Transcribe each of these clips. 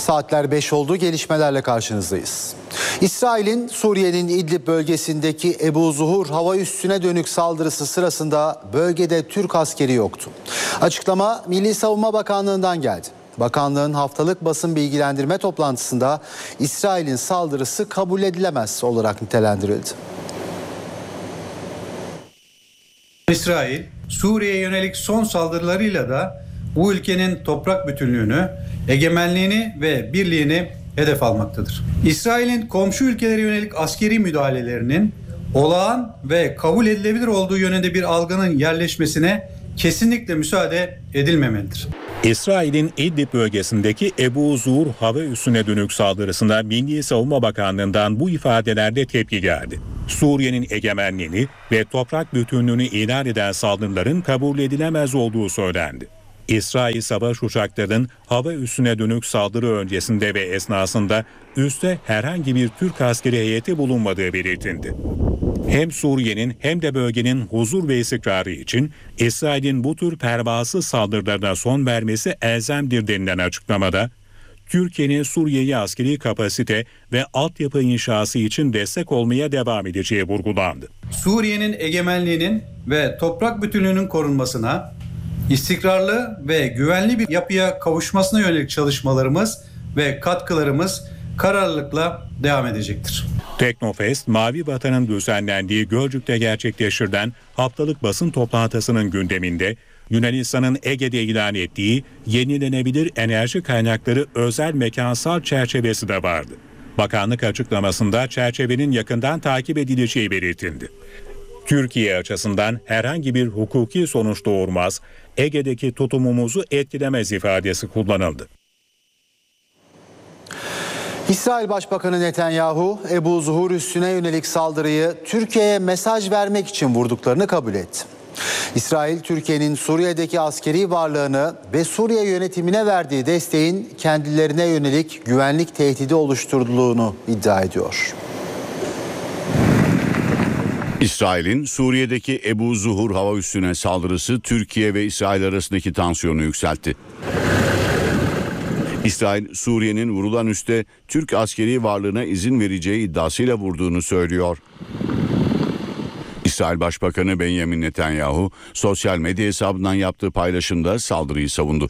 Saatler 5 oldu, gelişmelerle karşınızdayız. İsrail'in Suriye'nin İdlib bölgesindeki Ebu Zuhur hava üssüne dönük saldırısı sırasında bölgede Türk askeri yoktu. Açıklama Milli Savunma Bakanlığı'ndan geldi. Bakanlığın haftalık basın bilgilendirme toplantısında İsrail'in saldırısı kabul edilemez olarak nitelendirildi. İsrail, Suriye'ye yönelik son saldırılarıyla da bu ülkenin toprak bütünlüğünü, egemenliğini ve birliğini hedef almaktadır. İsrail'in komşu ülkelere yönelik askeri müdahalelerinin olağan ve kabul edilebilir olduğu yönünde bir algının yerleşmesine kesinlikle müsaade edilmemelidir. İsrail'in İdlib bölgesindeki Ebu Zuhur hava üssüne dönük saldırısında Milli Savunma Bakanlığı'ndan bu ifadelerde tepki geldi. Suriye'nin egemenliğini ve toprak bütünlüğünü ilan eden saldırıların kabul edilemez olduğu söylendi. İsrail savaş uçaklarının hava üssüne dönük saldırı öncesinde ve esnasında üste herhangi bir Türk askeri heyeti bulunmadığı belirtildi. Hem Suriye'nin hem de bölgenin huzur ve istikrarı için İsrail'in bu tür pervasız saldırılarına son vermesi elzemdir denilen açıklamada, Türkiye'nin Suriye'ye askeri kapasite ve altyapı inşası için destek olmaya devam edeceği vurgulandı. Suriye'nin egemenliğinin ve toprak bütünlüğünün korunmasına, istikrarlı ve güvenli bir yapıya kavuşmasına yönelik çalışmalarımız ve katkılarımız kararlılıkla devam edecektir. Teknofest, Mavi Vatan'ın düzenlendiği Gölcük'te gerçekleştirilen haftalık basın toplantısının gündeminde Yunanistan'ın Ege'de ilan ettiği yenilenebilir enerji kaynakları özel mekansal çerçevesi de vardı. Bakanlık açıklamasında çerçevenin yakından takip edileceği belirtildi. Türkiye açısından herhangi bir hukuki sonuç doğurmaz, Ege'deki tutumumuzu etkilemez ifadesi kullanıldı. İsrail Başbakanı Netanyahu, Ebu Zuhur üssüne yönelik saldırıyı Türkiye'ye mesaj vermek için vurduklarını kabul etti. İsrail, Türkiye'nin Suriye'deki askeri varlığını ve Suriye yönetimine verdiği desteğin kendilerine yönelik güvenlik tehdidi oluşturduğunu iddia ediyor. İsrail'in Suriye'deki Ebu Zuhur hava üssüne saldırısı Türkiye ve İsrail arasındaki tansiyonu yükseltti. İsrail, Suriye'nin vurulan üste Türk askeri varlığına izin vereceği iddiasıyla vurduğunu söylüyor. İsrail Başbakanı Benjamin Netanyahu sosyal medya hesabından yaptığı paylaşımda saldırıyı savundu.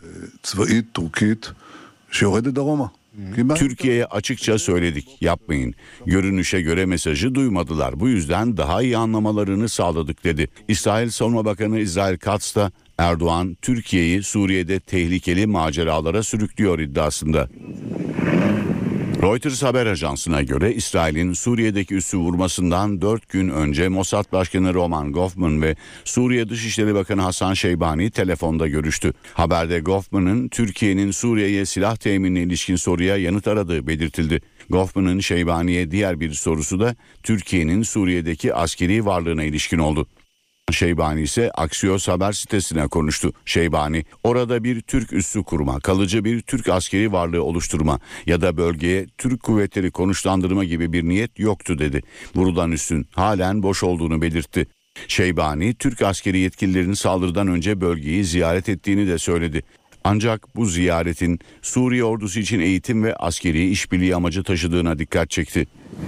Türkiye'ye açıkça söyledik, yapmayın. Görünüşe göre mesajı duymadılar. Bu yüzden daha iyi anlamalarını sağladık dedi. İsrail Savunma Bakanı İsrail Katz da Erdoğan, Türkiye'yi Suriye'de tehlikeli maceralara sürüklüyor iddiasında. Reuters haber ajansına göre İsrail'in Suriye'deki üssü vurmasından 4 gün önce Mossad Başkanı Roman Goffman ve Suriye Dışişleri Bakanı Hasan Şeybani telefonda görüştü. Haberde Goffman'ın Türkiye'nin Suriye'ye silah teminine ilişkin soruya yanıt aradığı belirtildi. Goffman'ın Şeybani'ye diğer bir sorusu da Türkiye'nin Suriye'deki askeri varlığına ilişkin oldu. Şeybani ise Axios haber sitesine konuştu. Şeybani, orada bir Türk üssü kurma, kalıcı bir Türk askeri varlığı oluşturma ya da bölgeye Türk kuvvetleri konuşlandırma gibi bir niyet yoktu dedi. Vurulan üssün halen boş olduğunu belirtti. Şeybani, Türk askeri yetkililerinin saldırıdan önce bölgeyi ziyaret ettiğini de söyledi. Ancak bu ziyaretin Suriye ordusu için eğitim ve askeri işbirliği amacı taşıdığına dikkat çekti.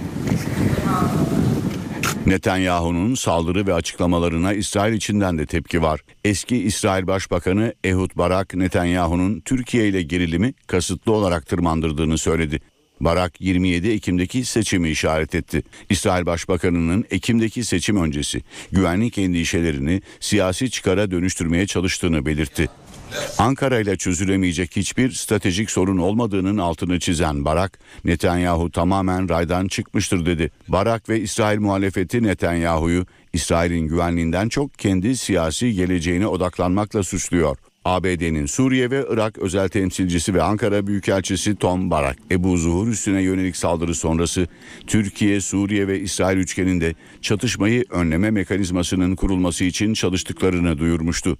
Netanyahu'nun saldırı ve açıklamalarına İsrail içinden de tepki var. Eski İsrail Başbakanı Ehud Barak, Netanyahu'nun Türkiye ile gerilimi kasıtlı olarak tırmandırdığını söyledi. Barak 27 Ekim'deki seçimi işaret etti. İsrail Başbakanı'nın Ekim'deki seçim öncesi güvenlik endişelerini siyasi çıkara dönüştürmeye çalıştığını belirtti. Ankara ile çözülemeyecek hiçbir stratejik sorun olmadığının altını çizen Barak, Netanyahu tamamen raydan çıkmıştır dedi. Barak ve İsrail muhalefeti Netanyahu'yu İsrail'in güvenliğinden çok kendi siyasi geleceğine odaklanmakla suçluyor. ABD'nin Suriye ve Irak özel temsilcisi ve Ankara Büyükelçisi Tom Barak, Ebu Zuhur üssüne yönelik saldırı sonrası Türkiye, Suriye ve İsrail üçgeninde çatışmayı önleme mekanizmasının kurulması için çalıştıklarını duyurmuştu.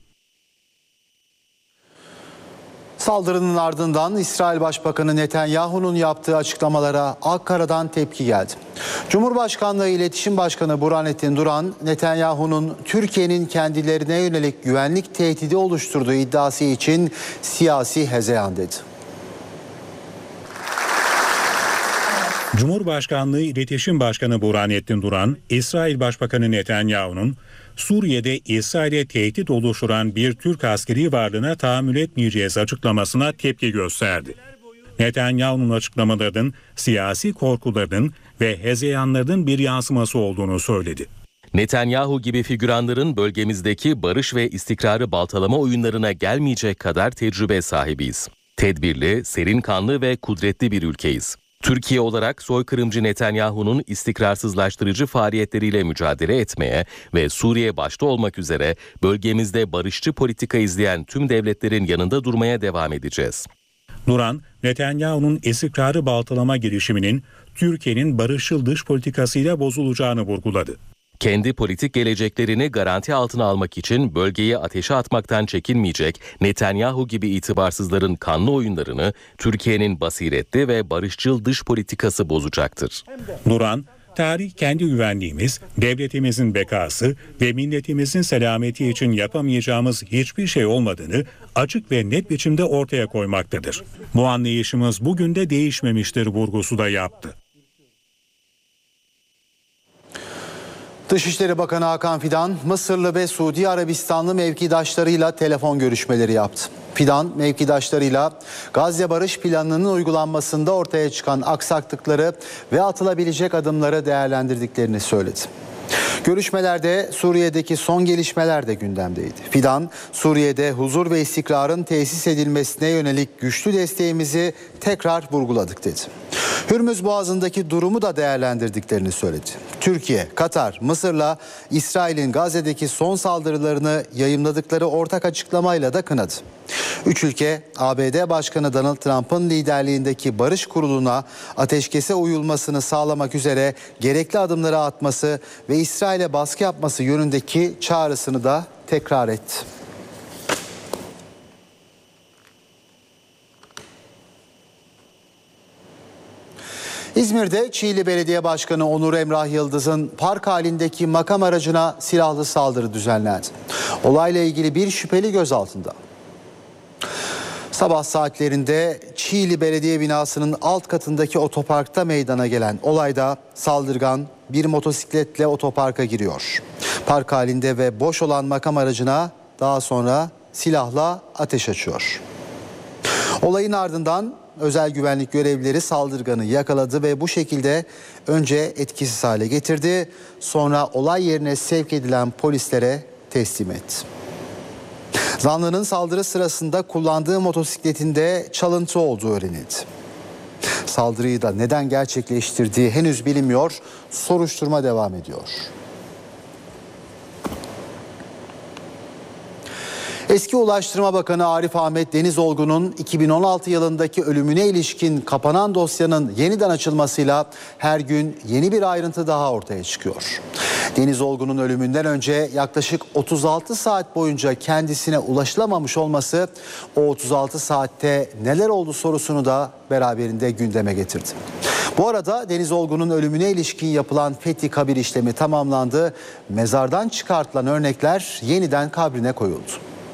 Saldırının ardından İsrail Başbakanı Netanyahu'nun yaptığı açıklamalara Ankara'dan tepki geldi. Cumhurbaşkanlığı İletişim Başkanı Burhanettin Duran, Netanyahu'nun Türkiye'nin kendilerine yönelik güvenlik tehdidi oluşturduğu iddiası için siyasi hezeyan dedi. Cumhurbaşkanlığı İletişim Başkanı Burhanettin Duran, İsrail Başbakanı Netanyahu'nun Suriye'de İsrail'e tehdit oluşturan bir Türk askeri varlığına tahammül etmeyeceğiz açıklamasına tepki gösterdi. Netanyahu'nun açıklamalarının siyasi korkularının ve hezeyanlarının bir yansıması olduğunu söyledi. Netanyahu gibi figüranların bölgemizdeki barış ve istikrarı baltalama oyunlarına gelmeyecek kadar tecrübe sahibiyiz. Tedbirli, serin kanlı ve kudretli bir ülkeyiz. Türkiye olarak soykırımcı Netanyahu'nun istikrarsızlaştırıcı faaliyetleriyle mücadele etmeye ve Suriye başta olmak üzere bölgemizde barışçı politika izleyen tüm devletlerin yanında durmaya devam edeceğiz. Duran, Netanyahu'nun istikrarı baltalama girişiminin Türkiye'nin barışçıl dış politikasıyla bozulacağını vurguladı. Kendi politik geleceklerini garanti altına almak için bölgeyi ateşe atmaktan çekinmeyecek Netanyahu gibi itibarsızların kanlı oyunlarını Türkiye'nin basiretli ve barışçıl dış politikası bozacaktır. Duran, tarih kendi güvenliğimiz, devletimizin bekası ve milletimizin selameti için yapamayacağımız hiçbir şey olmadığını açık ve net biçimde ortaya koymaktadır. Bu anlayışımız bugün de değişmemiştir vurgusu da yaptı. Dışişleri Bakanı Hakan Fidan, Mısırlı ve Suudi Arabistanlı mevkidaşlarıyla telefon görüşmeleri yaptı. Fidan, mevkidaşlarıyla Gazze Barış Planı'nın uygulanmasında ortaya çıkan aksaklıkları ve atılabilecek adımları değerlendirdiklerini söyledi. Görüşmelerde Suriye'deki son gelişmeler de gündemdeydi. Fidan, Suriye'de huzur ve istikrarın tesis edilmesine yönelik güçlü desteğimizi tekrar vurguladık dedi. Hürmüz Boğazı'ndaki durumu da değerlendirdiklerini söyledi. Türkiye, Katar, Mısır'la İsrail'in Gazze'deki son saldırılarını yayımladıkları ortak açıklamayla da kınadı. Üç ülke, ABD Başkanı Donald Trump'ın liderliğindeki Barış Kurulu'na ateşkese uyulmasını sağlamak üzere gerekli adımları atması ve İsrail'e baskı yapması yönündeki çağrısını da tekrar etti. İzmir'de Çiğli Belediye Başkanı Onur Emrah Yıldız'ın park halindeki makam aracına silahlı saldırı düzenlendi. Olayla ilgili bir şüpheli gözaltında. Sabah saatlerinde Çiğli Belediye binasının alt katındaki otoparkta meydana gelen olayda saldırgan bir motosikletle otoparka giriyor. Park halinde ve boş olan makam aracına daha sonra silahla ateş açıyor. Olayın ardından özel güvenlik görevlileri saldırganı yakaladı ve bu şekilde önce etkisiz hale getirdi. Sonra olay yerine sevk edilen polislere teslim etti. Zanlının saldırı sırasında kullandığı motosikletinde çalıntı olduğu öğrenildi. Saldırıyı da neden gerçekleştirdiği henüz bilinmiyor. Soruşturma devam ediyor. Eski Ulaştırma Bakanı Arif Ahmet Denizolgu'nun 2016 yılındaki ölümüne ilişkin kapanan dosyanın yeniden açılmasıyla her gün yeni bir ayrıntı daha ortaya çıkıyor. Denizolgu'nun ölümünden önce yaklaşık 36 saat boyunca kendisine ulaşılamamış olması o 36 saatte neler oldu sorusunu da beraberinde gündeme getirdi. Bu arada Denizolgu'nun ölümüne ilişkin yapılan fethi kabir işlemi tamamlandı. Mezardan çıkartılan örnekler yeniden kabrine koyuldu.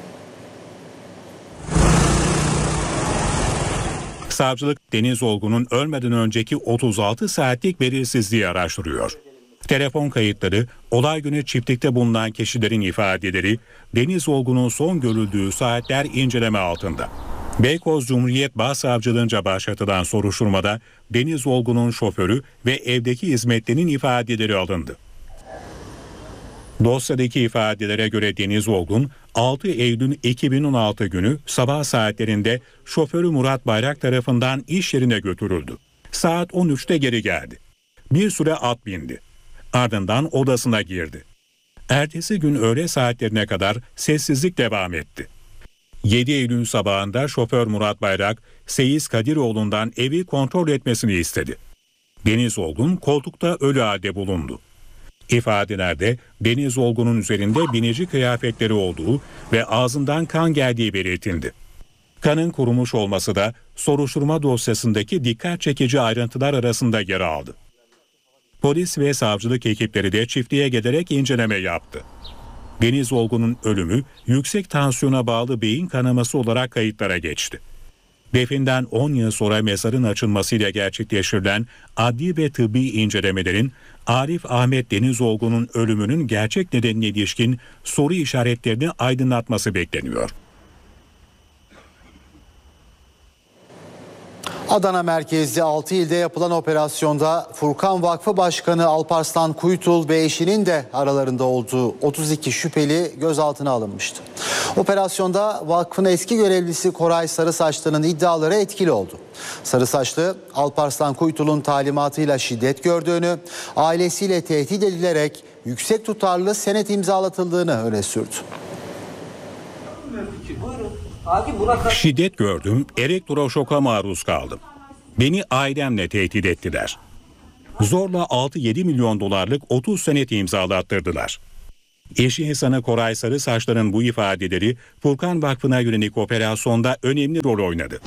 Savcılık Denizolgu'nun ölmeden önceki 36 saatlik belirsizliği araştırıyor. Telefon kayıtları, olay günü çiftlikte bulunan kişilerin ifadeleri, Denizolgu'nun son görüldüğü saatler inceleme altında. Beykoz Cumhuriyet Başsavcılığınca başlatılan soruşturmada Denizolgu'nun şoförü ve evdeki hizmetlinin ifadeleri alındı. Dosyadaki ifadelere göre Denizolgun 6 Eylül 2016 günü sabah saatlerinde şoförü Murat Bayrak tarafından iş yerine götürüldü. Saat 13'te geri geldi. Bir süre at bindi. Ardından odasına girdi. Ertesi gün öğle saatlerine kadar sessizlik devam etti. 7 Eylül sabahında şoför Murat Bayrak, Seyiz Kadiroğlu'ndan evi kontrol etmesini istedi. Denizolgun koltukta ölü halde bulundu. İfadelerde Denizolgu'nun üzerinde binici kıyafetleri olduğu ve ağzından kan geldiği belirtildi. Kanın kurumuş olması da soruşturma dosyasındaki dikkat çekici ayrıntılar arasında yer aldı. Polis ve savcılık ekipleri de çiftliğe giderek inceleme yaptı. Denizolgu'nun ölümü yüksek tansiyona bağlı beyin kanaması olarak kayıtlara geçti. Definden 10 yıl sonra mezarın açılmasıyla gerçekleştirilen adli ve tıbbi incelemelerin Arif Ahmet Denizolgun'un ölümünün gerçek nedenine ilişkin soru işaretlerini aydınlatması bekleniyor. Adana merkezli 6 ilde yapılan operasyonda Furkan Vakfı Başkanı Alparslan Kuytul ve eşinin de aralarında olduğu 32 şüpheli gözaltına alınmıştı. Operasyonda vakfın eski görevlisi Koray Sarısaçlı'nın iddiaları etkili oldu. Sarısaçlı, Alparslan Kuytul'un talimatıyla şiddet gördüğünü, ailesiyle tehdit edilerek yüksek tutarlı senet imzalatıldığını öne sürdü. Şiddet gördüm, elektroşoka maruz kaldım. Beni ailemle tehdit ettiler. Zorla 6-7 milyon dolarlık 30 senet imzalattırdılar. Eşi insanı Koray Sarısaçlı'nın bu ifadeleri Furkan Vakfı'na yönelik operasyonda önemli rol oynadı.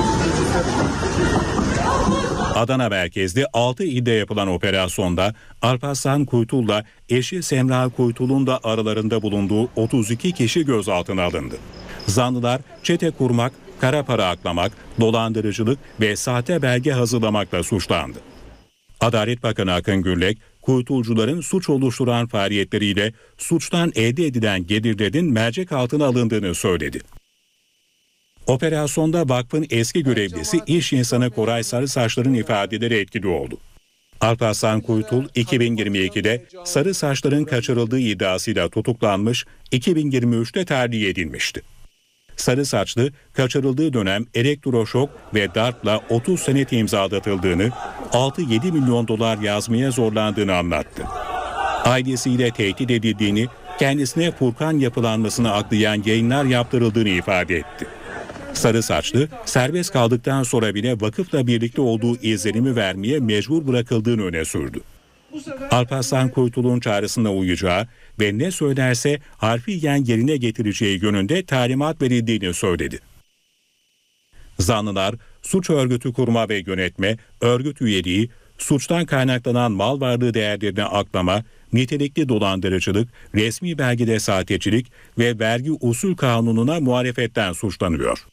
Adana merkezli 6 ilde yapılan operasyonda Alparslan Kuytul'la eşi Semra Kuytul'un da aralarında bulunduğu 32 kişi gözaltına alındı. Zanlılar çete kurmak, kara para aklamak, dolandırıcılık ve sahte belge hazırlamakla suçlandı. Adalet Bakanı Akın Gürlek, kuytulcuların suç oluşturan faaliyetleriyle suçtan elde edilen gelirlerin mercek altına alındığını söyledi. Operasyonda vakfın eski görevlisi iş insanı Koray Sarısaçlı'nın ifadeleri etkili oldu. Alparslan Kuytul 2022'de Sarısaçlı'nın kaçırıldığı iddiasıyla tutuklanmış, 2023'te tahliye edilmişti. Sarısaçlı kaçırıldığı dönem elektroşok ve darpla 30 senet imzalatıldığını, 6-7 milyon dolar yazmaya zorlandığını anlattı. Ailesiyle tehdit edildiğini, kendisine Furkan yapılanmasını aklayan yayınlar yaptırıldığını ifade etti. Sarısaçlı, serbest kaldıktan sonra bile vakıfla birlikte olduğu izlenimi vermeye mecbur bırakıldığını öne sürdü. Alparslan Kuytul'un çağrısına uyacağı ve ne söylerse harfiyen yerine getireceği yönünde talimat verildiğini söyledi. Zanlılar, suç örgütü kurma ve yönetme, örgüt üyeliği, suçtan kaynaklanan mal varlığı değerlerini aklama, nitelikli dolandırıcılık, resmi belgede sahtecilik ve vergi usul kanununa muhalefetten suçlanıyor.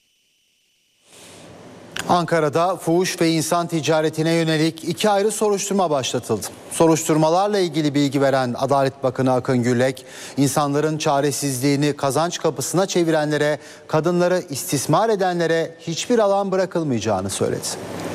Ankara'da fuhuş ve insan ticaretine yönelik 2 ayrı soruşturma başlatıldı. Soruşturmalarla ilgili bilgi veren Adalet Bakanı Akın Gürlek, insanların çaresizliğini kazanç kapısına çevirenlere, kadınları istismar edenlere hiçbir alan bırakılmayacağını söyledi.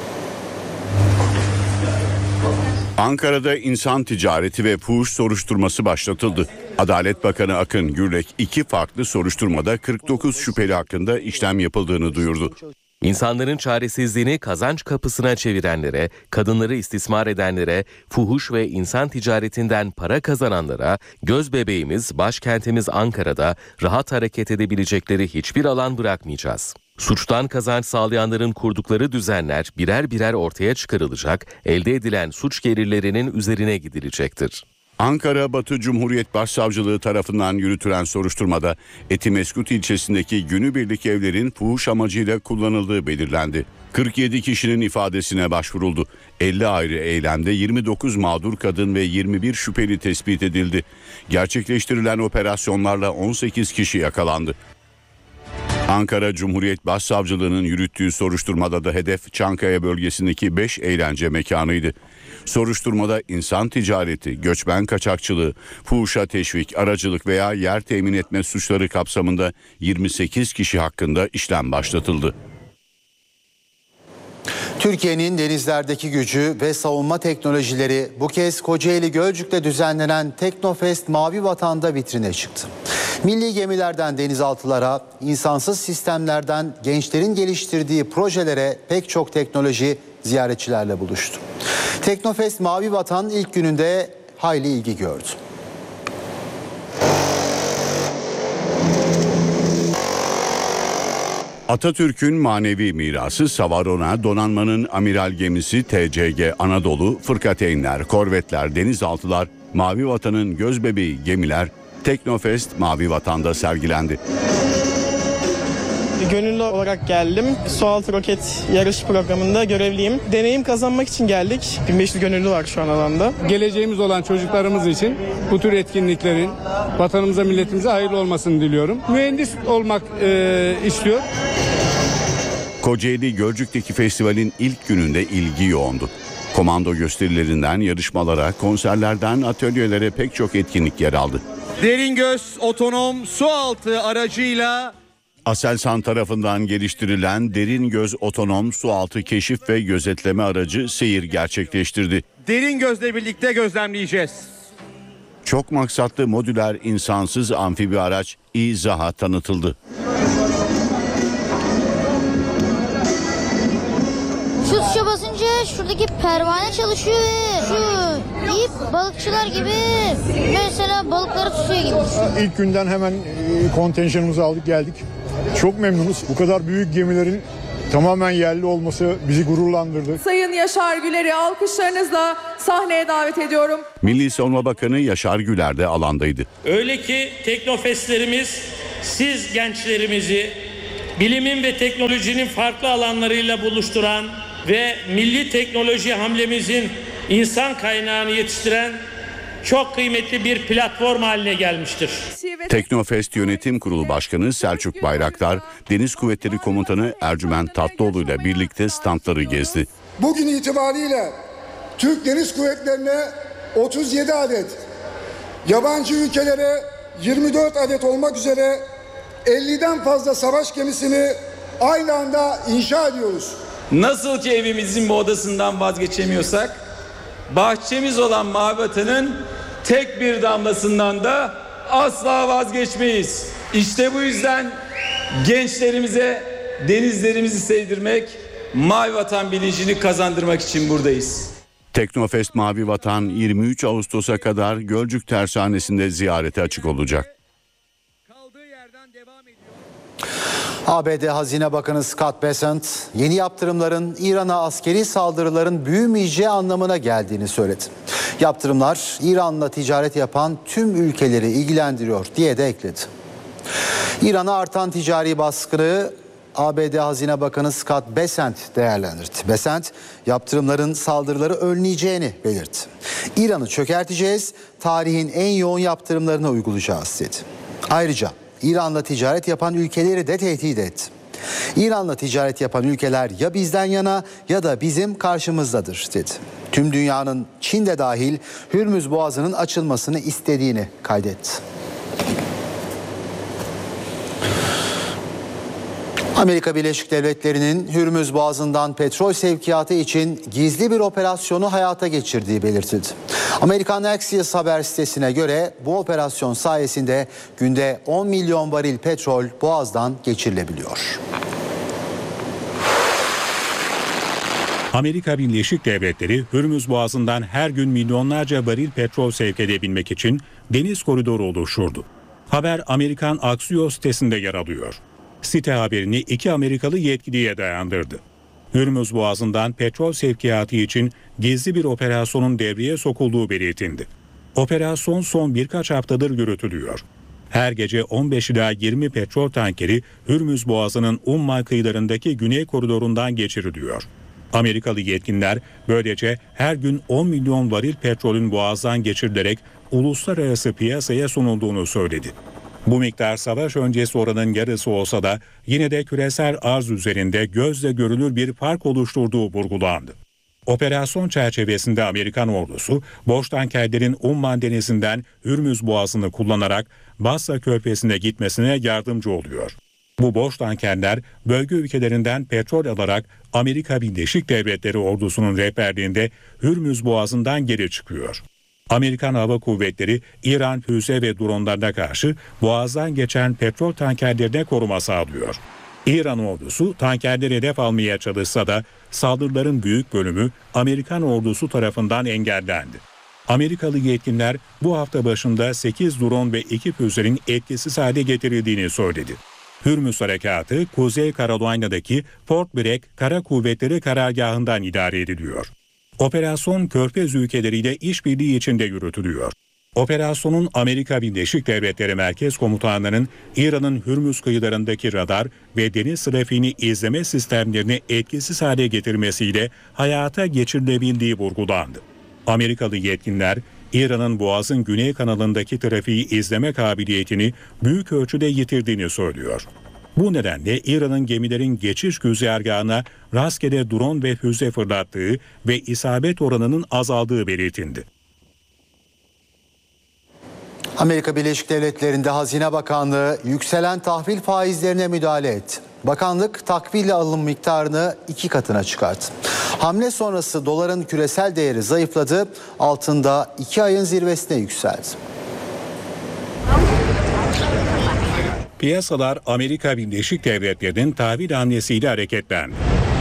Ankara'da insan ticareti ve fuhuş soruşturması başlatıldı. Adalet Bakanı Akın Gürlek 2 farklı soruşturmada 49 şüpheli hakkında işlem yapıldığını duyurdu. İnsanların çaresizliğini kazanç kapısına çevirenlere, kadınları istismar edenlere, fuhuş ve insan ticaretinden para kazananlara, göz bebeğimiz, başkentimiz Ankara'da rahat hareket edebilecekleri hiçbir alan bırakmayacağız. Suçtan kazanç sağlayanların kurdukları düzenler birer birer ortaya çıkarılacak, elde edilen suç gelirlerinin üzerine gidilecektir. Ankara Batı Cumhuriyet Başsavcılığı tarafından yürütülen soruşturmada Etimeskut ilçesindeki günübirlik evlerin fuhuş amacıyla kullanıldığı belirlendi. 47 kişinin ifadesine başvuruldu. 50 ayrı eylemde 29 mağdur kadın ve 21 şüpheli tespit edildi. Gerçekleştirilen operasyonlarla 18 kişi yakalandı. Ankara Cumhuriyet Başsavcılığı'nın yürüttüğü soruşturmada da hedef Çankaya bölgesindeki 5 eğlence mekanıydı. Soruşturmada insan ticareti, göçmen kaçakçılığı, fuhuşa teşvik, aracılık veya yer temin etme suçları kapsamında 28 kişi hakkında işlem başlatıldı. Türkiye'nin denizlerdeki gücü ve savunma teknolojileri bu kez Kocaeli Gölcük'te düzenlenen Teknofest Mavi Vatan'da vitrine çıktı. Milli gemilerden denizaltılara, insansız sistemlerden gençlerin geliştirdiği projelere pek çok teknoloji ziyaretçilerle buluştu. Teknofest Mavi Vatan ilk gününde hayli ilgi gördü. Atatürk'ün manevi mirası Savarona donanmanın amiral gemisi TCG Anadolu, fırkateynler, korvetler, denizaltılar, Mavi Vatan'ın gözbebeği gemiler Teknofest Mavi Vatan'da sergilendi. Gönüllü olarak geldim. Sualtı roket yarış programında görevliyim. Deneyim kazanmak için geldik. 1500 gönüllü var şu an alanda. Geleceğimiz olan çocuklarımız için bu tür etkinliklerin vatanımıza, milletimize hayırlı olmasını diliyorum. Mühendis olmak istiyor. Kocaeli Gölcük'teki festivalin ilk gününde ilgi yoğundu. Komando gösterilerinden yarışmalara, konserlerden atölyelere pek çok etkinlik yer aldı. Deringöz otonom sualtı aracıyla Aselsan tarafından geliştirilen Deringöz otonom sualtı keşif ve gözetleme aracı seyir gerçekleştirdi. Deringöz'le birlikte gözlemleyeceğiz. Çok maksatlı modüler insansız amfibi araç İZAH'a tanıtıldı. Şu tuşa basınca şuradaki pervane çalışıyor ve şu ip balıkçılar gibi mesela balıkları tutuyor gibi. İlk günden hemen kontenjanımızı aldık geldik. Çok memnunuz. Bu kadar büyük gemilerin tamamen yerli olması bizi gururlandırdı. Sayın Yaşar Güler'i alkışlarınızla sahneye davet ediyorum. Milli Savunma Bakanı Yaşar Güler de alandaydı. Öyle ki teknofestlerimiz siz gençlerimizi bilimin ve teknolojinin farklı alanlarıyla buluşturan ve milli teknoloji hamlemizin insan kaynağını yetiştiren çok kıymetli bir platform haline gelmiştir. Teknofest Yönetim Kurulu Başkanı Selçuk Bayraktar, Deniz Kuvvetleri Komutanı Ercüment Tatlıoğlu ile birlikte standları gezdi. Bugün itibariyle Türk Deniz Kuvvetleri'ne 37 adet, yabancı ülkelere 24 adet olmak üzere 50'den fazla savaş gemisini aynı anda inşa ediyoruz. Nasıl ki evimizin bu odasından vazgeçemiyorsak, bahçemiz olan Mavi Vatan'ın tek bir damlasından da asla vazgeçmeyiz. İşte bu yüzden gençlerimize denizlerimizi sevdirmek, Mavi Vatan bilincini kazandırmak için buradayız. Teknofest Mavi Vatan 23 Ağustos'a kadar Gölcük Tersanesi'nde ziyarete açık olacak. ABD Hazine Bakanı Scott Bessent, yeni yaptırımların İran'a askeri saldırıların büyümeyeceği anlamına geldiğini söyledi. Yaptırımlar İran'la ticaret yapan tüm ülkeleri ilgilendiriyor diye de ekledi. İran'a artan ticari baskını ABD Hazine Bakanı Scott Bessent değerlendirdi. Bessent, yaptırımların saldırıları önleyeceğini belirtti. İran'ı çökerteceğiz, tarihin en yoğun yaptırımlarını uygulayacağız dedi. Ayrıca İran'la ticaret yapan ülkeleri de tehdit etti. İran'la ticaret yapan ülkeler ya bizden yana ya da bizim karşımızdadır dedi. Tüm dünyanın, Çin de dahil, Hürmüz Boğazı'nın açılmasını istediğini kaydetti. Amerika Birleşik Devletleri'nin Hürmüz Boğazı'ndan petrol sevkiyatı için gizli bir operasyonu hayata geçirdiği belirtildi. Amerikan Axios haber sitesine göre bu operasyon sayesinde günde 10 milyon varil petrol Boğaz'dan geçirilebiliyor. Amerika Birleşik Devletleri Hürmüz Boğazı'ndan her gün milyonlarca varil petrol sevk edebilmek için deniz koridoru oluşturdu. Haber Amerikan Axios sitesinde yer alıyor. Site haberini 2 Amerikalı yetkiliye dayandırdı. Hürmüz Boğazı'ndan petrol sevkiyatı için gizli bir operasyonun devreye sokulduğu belirtildi. Operasyon son birkaç haftadır yürütülüyor. Her gece 15 ila 20 petrol tankeri Hürmüz Boğazı'nın Umman kıyılarındaki güney koridorundan geçiriliyor. Amerikalı yetkililer böylece her gün 10 milyon varil petrolün Boğaz'dan geçirilerek uluslararası piyasaya sunulduğunu söyledi. Bu miktar savaş öncesi oranın yarısı olsa da yine de küresel arz üzerinde gözle görülür bir fark oluşturduğu vurgulandı. Operasyon çerçevesinde Amerikan ordusu boş tankerlerin Umman Denizi'nden Hürmüz Boğazı'nı kullanarak Basra Körfezi'ne gitmesine yardımcı oluyor. Bu boş tankerler bölge ülkelerinden petrol alarak Amerika Birleşik Devletleri ordusunun rehberliğinde Hürmüz Boğazı'ndan geri çıkıyor. Amerikan Hava Kuvvetleri İran füze ve dronlarına karşı Boğaz'dan geçen petrol tankerlerine koruma sağlıyor. İran ordusu tankerleri hedef almaya çalışsa da saldırıların büyük bölümü Amerikan ordusu tarafından engellendi. Amerikalı yetkililer bu hafta başında 8 drone ve 2 füzenin etkisiz hale getirildiğini söyledi. Hürmüz Harekatı Kuzey Carolina'daki Fort Bragg Kara Kuvvetleri Karargahı'ndan idare ediliyor. Operasyon Körfez ülkeleriyle işbirliği içinde yürütülüyor. Operasyonun Amerika Birleşik Devletleri Merkez Komutanlığı'nın İran'ın Hürmüz kıyılarındaki radar ve deniz trafiğini izleme sistemlerini etkisiz hale getirmesiyle hayata geçirilebildiği vurgulandı. Amerikalı yetkililer İran'ın Boğaz'ın güney kanalındaki trafiği izleme kabiliyetini büyük ölçüde yitirdiğini söylüyor. Bu nedenle İran'ın gemilerin geçiş güzergahına rastgele drone ve füze fırlattığı ve isabet oranının azaldığı belirtildi. Amerika Birleşik Devletleri'nde Hazine Bakanlığı yükselen tahvil faizlerine müdahale etti. Bakanlık takville alım miktarını 2 katına çıkarttı. Hamle sonrası doların küresel değeri zayıfladı, altında 2 ayın zirvesine yükseldi. Piyasalar Amerika Birleşik Devletleri'nin tahvil hamlesiyle hareketlendi.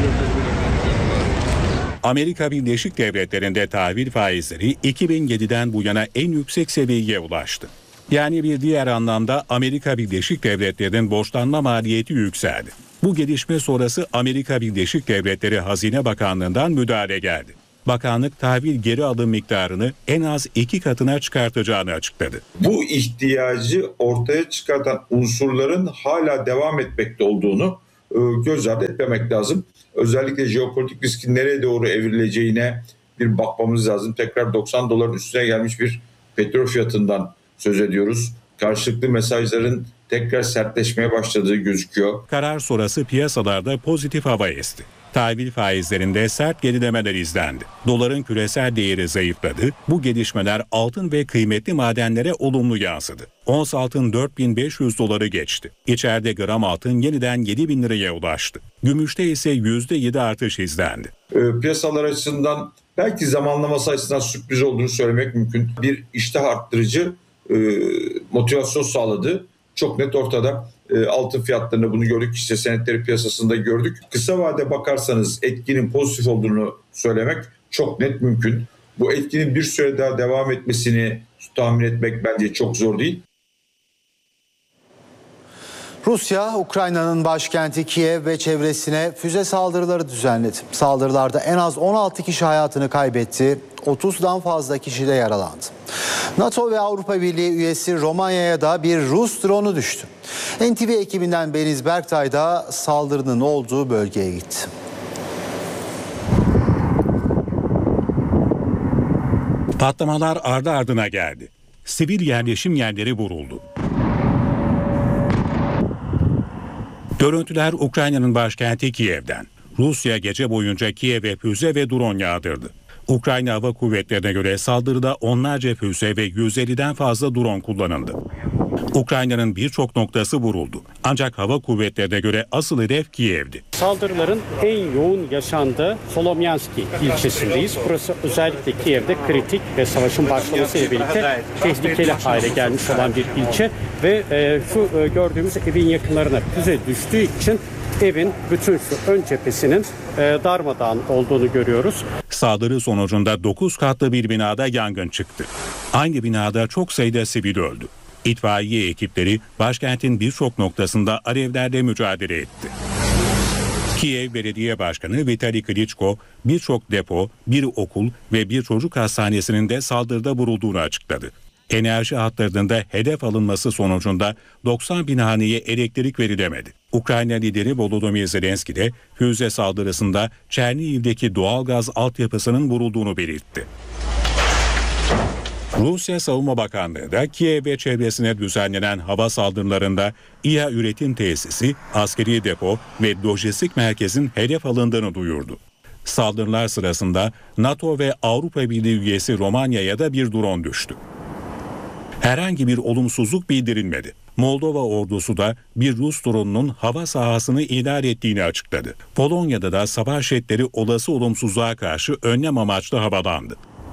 Amerika Birleşik Devletleri'nde tahvil faizleri 2007'den bu yana en yüksek seviyeye ulaştı. Yani bir diğer anlamda Amerika Birleşik Devletleri'nin borçlanma maliyeti yükseldi. Bu gelişme sonrası Amerika Birleşik Devletleri Hazine Bakanlığı'ndan müdahale geldi. Bakanlık tahvil geri alım miktarını en az 2 katına çıkartacağını açıkladı. Bu ihtiyacı ortaya çıkartan unsurların hala devam etmekte olduğunu göz ardı etmemek lazım. Özellikle jeopolitik riskin nereye doğru evrileceğine bir bakmamız lazım. Tekrar 90 doların üstüne gelmiş bir petrol fiyatından söz ediyoruz. Karşılıklı mesajların tekrar sertleşmeye başladığı gözüküyor. Karar sonrası piyasalarda pozitif hava esti. Tahvil faizlerinde sert gerilemeler izlendi. Doların küresel değeri zayıfladı. Bu gelişmeler altın ve kıymetli madenlere olumlu yansıdı. Ons altın 4.500 doları geçti. İçeride gram altın yeniden 7.000 liraya ulaştı. Gümüşte ise %7 artış izlendi. Piyasalar açısından belki zamanlaması açısından sürpriz olduğunu söylemek mümkün. Bir iştah arttırıcı motivasyon sağladı. Çok net ortada. Altın fiyatlarında bunu gördük, hisse senetleri piyasasında gördük. Kısa vade bakarsanız etkinin pozitif olduğunu söylemek çok net mümkün. Bu etkinin bir süre daha devam etmesini tahmin etmek bence çok zor değil. Rusya, Ukrayna'nın başkenti Kiev ve çevresine füze saldırıları düzenledi. Saldırılarda en az 16 kişi hayatını kaybetti, 30'dan fazla kişi de yaralandı. NATO ve Avrupa Birliği üyesi Romanya'ya da bir Rus drone'u düştü. NTV ekibinden Beniz Berktay da saldırının olduğu bölgeye gitti. Patlamalar ardı ardına geldi. Sivil yerleşim yerleri vuruldu. Görüntüler Ukrayna'nın başkenti Kiev'den. Rusya gece boyunca Kiev'e füze ve drone yağdırdı. Ukrayna Hava Kuvvetleri'ne göre saldırıda onlarca füze ve 150'den fazla drone kullanıldı. Ukrayna'nın birçok noktası vuruldu. Ancak Hava Kuvvetleri'ne göre asıl hedef Kiev'di. Saldırıların en yoğun yaşandığı Solomyanski ilçesindeyiz. Burası özellikle Kiev'de kritik ve savaşın başlamasıyla birlikte tehlikeli hale gelmiş olan bir ilçe. Ve şu gördüğümüz evin yakınlarına füze düştüğü için evin bütün şu ön cephesinin darmadağın olduğunu görüyoruz. Saldırı sonucunda 9 katlı bir binada yangın çıktı. Aynı binada çok sayıda sivil öldü. İtfaiye ekipleri başkentin birçok noktasında alevlerle mücadele etti. Kiev Belediye Başkanı Vitali Klitschko birçok depo, bir okul ve bir çocuk hastanesinin de saldırıda vurulduğunu açıkladı. Enerji hatlarının da hedef alınması sonucunda 90 bin haneye elektrik verilemedi. Ukrayna lideri Volodymyr Zelenski de füze saldırısında Çernihiv'deki doğalgaz altyapısının vurulduğunu belirtti. Rusya Savunma Bakanlığı da Kiev ve çevresine düzenlenen hava saldırılarında İHA üretim tesisi, askeri depo ve lojistik merkezin hedef alındığını duyurdu. Saldırılar sırasında NATO ve Avrupa Birliği üyesi Romanya'ya da bir drone düştü. Herhangi bir olumsuzluk bildirilmedi. Moldova ordusu da bir Rus drone'unun hava sahasını ihlal ettiğini açıkladı. Polonya'da da savaş jetleri olası olumsuzluğa karşı önlem amaçlı havalandı.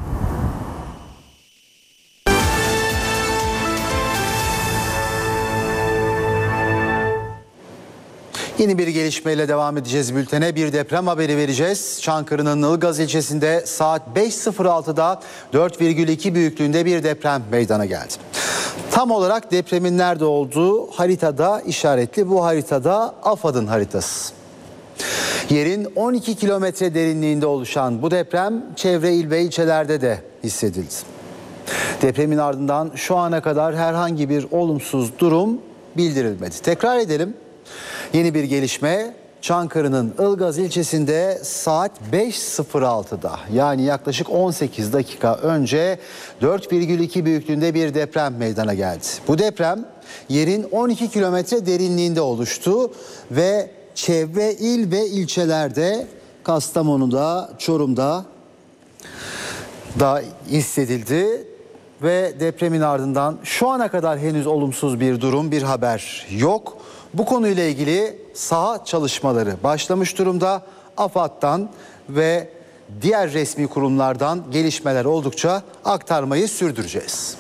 Yeni bir gelişmeyle devam edeceğiz bültene. Bir deprem haberi vereceğiz. Çankırı'nın Ilgaz ilçesinde saat 5.06'da 4,2 büyüklüğünde bir deprem meydana geldi. Tam olarak depremin nerede olduğu haritada işaretli. Bu haritada AFAD'ın haritası. Yerin 12 kilometre derinliğinde oluşan bu deprem çevre il ve ilçelerde de hissedildi. Depremin ardından şu ana kadar herhangi bir olumsuz durum bildirilmedi. Tekrar edelim. Yeni bir gelişme Çankırı'nın Ilgaz ilçesinde saat 5.06'da yani yaklaşık 18 dakika önce 4,2 büyüklüğünde bir deprem meydana geldi. Bu deprem yerin 12 kilometre derinliğinde oluştu ve çevre il ve ilçelerde Kastamonu'da, Çorum'da da hissedildi. Ve depremin ardından şu ana kadar henüz olumsuz bir durum, bir haber yok. Bu konuyla ilgili saha çalışmaları başlamış durumda. AFAD'dan ve diğer resmi kurumlardan gelişmeler oldukça aktarmayı sürdüreceğiz.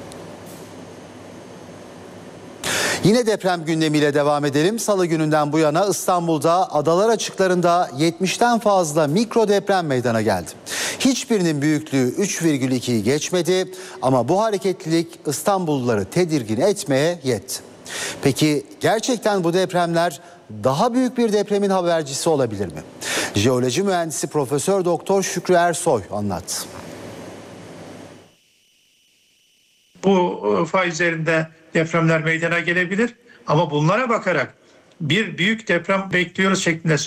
Yine deprem gündemiyle devam edelim. Salı gününden bu yana İstanbul'da adalar açıklarında 70'ten fazla mikro deprem meydana geldi. Hiçbirinin büyüklüğü 3,2'yi geçmedi ama bu hareketlilik İstanbulluları tedirgin etmeye yetti. Peki gerçekten bu depremler daha büyük bir depremin habercisi olabilir mi? Jeoloji mühendisi Profesör Doktor Şükrü Ersoy anlattı. Bu faizlerinde depremler meydana gelebilir ama bunlara bakarak bir büyük deprem bekliyoruz şeklinde